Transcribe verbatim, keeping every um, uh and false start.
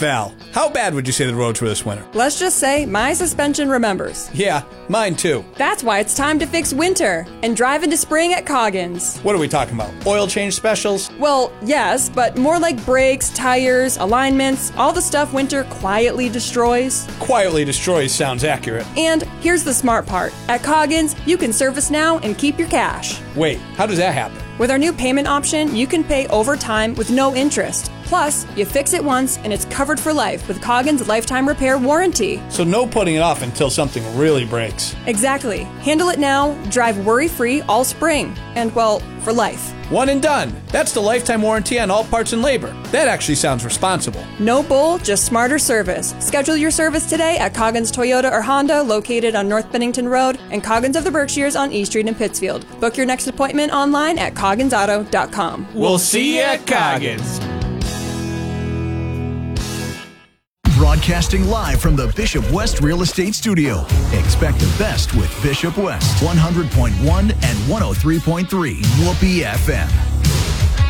Val, how bad would you say the roads were this winter? Let's just say my suspension remembers. Yeah, mine too. That's why it's time to fix winter and drive into spring at Coggins. What are we talking about? Oil change specials? Well, yes, but more like brakes, tires, alignments, all the stuff winter quietly destroys. Quietly destroys sounds accurate. And here's the smart part. At Coggins, you can service now and keep your cash. Wait, how does that happen? With our new payment option, you can pay over time with no interest. Plus, you fix it once and it's covered for life with Coggins' lifetime repair warranty. So no putting it off until something really breaks. Exactly. Handle it now, drive worry-free all spring. And, well, for life. One and done. That's the lifetime warranty on all parts and labor. That actually sounds responsible. No bull, just smarter service. Schedule your service today at Coggins Toyota or Honda, located on North Bennington Road, and Coggins of the Berkshires on E Street in Pittsfield. Book your next appointment online at coggins auto dot com. We'll see you at Coggins. Broadcasting live from the Bishop West Real Estate Studio. Expect the best with Bishop West. one hundred point one and one oh three point three Whoopee F M.